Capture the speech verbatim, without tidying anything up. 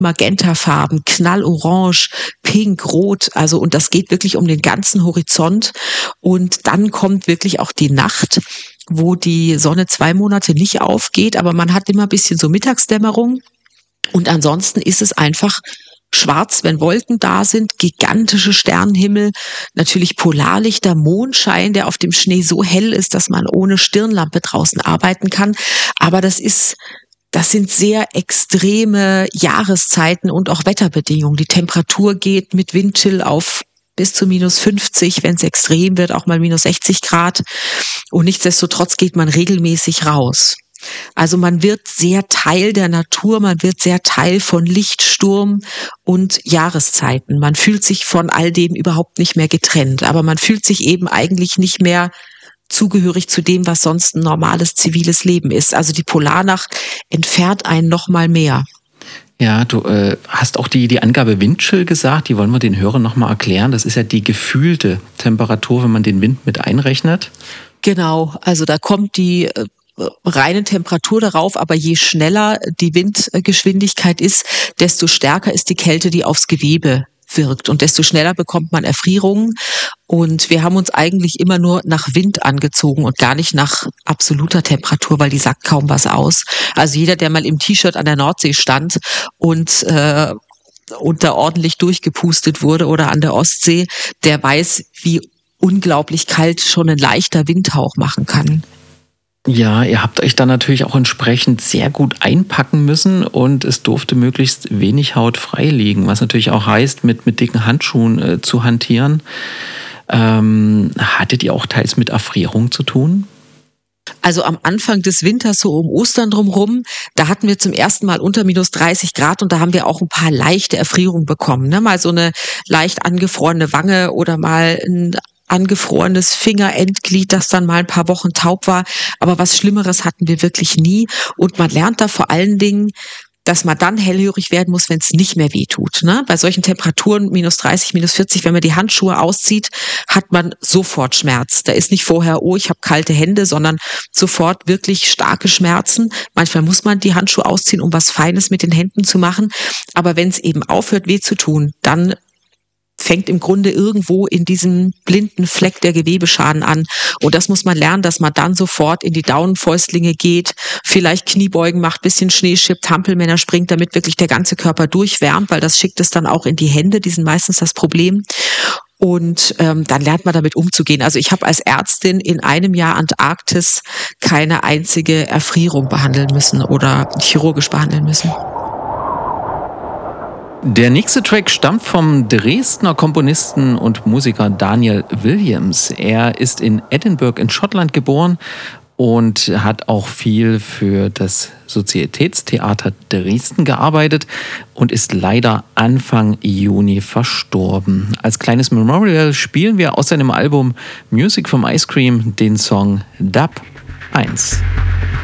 Magentafarben, knallorange, pink, rot, also und das geht wirklich um den ganzen Horizont. Und dann kommt wirklich auch die Nacht, wo die Sonne zwei Monate nicht aufgeht, aber man hat immer ein bisschen so Mittagsdämmerung. Und ansonsten ist es einfach schwarz, wenn Wolken da sind, gigantische Sternenhimmel, natürlich Polarlichter, Mondschein, der auf dem Schnee so hell ist, dass man ohne Stirnlampe draußen arbeiten kann. Aber das ist Das sind sehr extreme Jahreszeiten und auch Wetterbedingungen. Die Temperatur geht mit Windchill auf bis zu minus fünfzig, wenn es extrem wird, auch mal minus sechzig Grad. Und nichtsdestotrotz geht man regelmäßig raus. Also man wird sehr Teil der Natur, man wird sehr Teil von Licht, Sturm und Jahreszeiten. Man fühlt sich von all dem überhaupt nicht mehr getrennt, aber man fühlt sich eben eigentlich nicht mehr zugehörig zu dem, was sonst ein normales ziviles Leben ist. Also die Polarnacht entfernt einen noch mal mehr. Ja, du äh, hast auch die, die Angabe Windchill gesagt, die wollen wir den Hörern nochmal erklären. Das ist ja die gefühlte Temperatur, wenn man den Wind mit einrechnet. Genau, also da kommt die äh, reine Temperatur darauf, aber je schneller die Windgeschwindigkeit ist, desto stärker ist die Kälte, die aufs Gewebe wirkt und desto schneller bekommt man Erfrierungen. Und wir haben uns eigentlich immer nur nach Wind angezogen und gar nicht nach absoluter Temperatur, weil die sagt kaum was aus. Also jeder, der mal im T-Shirt an der Nordsee stand und äh, und da ordentlich durchgepustet wurde oder an der Ostsee, der weiß, wie unglaublich kalt schon ein leichter Windhauch machen kann. Ja, ihr habt euch dann natürlich auch entsprechend sehr gut einpacken müssen und es durfte möglichst wenig Haut frei liegen, was natürlich auch heißt, mit, mit dicken Handschuhen äh, zu hantieren. Ähm, hattet ihr auch teils mit Erfrierung zu tun? Also am Anfang des Winters, so um Ostern drumherum, da hatten wir zum ersten Mal unter minus dreißig Grad und da haben wir auch ein paar leichte Erfrierungen bekommen. Ne? Mal so eine leicht angefrorene Wange oder mal ein angefrorenes Fingerendglied, das dann mal ein paar Wochen taub war. Aber was Schlimmeres hatten wir wirklich nie. Und man lernt da vor allen Dingen, dass man dann hellhörig werden muss, wenn es nicht mehr weh tut. Ne? Bei solchen Temperaturen, minus dreißig, minus vierzig, wenn man die Handschuhe auszieht, hat man sofort Schmerz. Da ist nicht vorher, oh, ich habe kalte Hände, sondern sofort wirklich starke Schmerzen. Manchmal muss man die Handschuhe ausziehen, um was Feines mit den Händen zu machen. Aber wenn es eben aufhört, weh zu tun, dann fängt im Grunde irgendwo in diesem blinden Fleck der Gewebeschaden an. Und das muss man lernen, dass man dann sofort in die Daunenfäustlinge geht, vielleicht Kniebeugen macht, bisschen Schnee schippt, Hampelmänner springt, damit wirklich der ganze Körper durchwärmt, weil das schickt es dann auch in die Hände, die sind meistens das Problem. Und ähm, dann lernt man damit umzugehen. Also ich habe als Ärztin in einem Jahr Antarktis keine einzige Erfrierung behandeln müssen oder chirurgisch behandeln müssen. Der nächste Track stammt vom Dresdner Komponisten und Musiker Daniel Williams. Er ist in Edinburgh in Schottland geboren und hat auch viel für das Sozietätstheater Dresden gearbeitet und ist leider Anfang Juni verstorben. Als kleines Memorial spielen wir aus seinem Album Music from Ice Cream den Song Dub eins.